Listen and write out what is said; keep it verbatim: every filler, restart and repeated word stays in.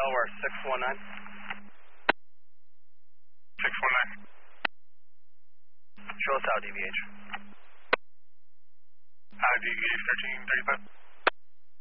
Delaware, six one nine. six one nine. Show us out, D V H. Uh, D V H thirteen thirty-five.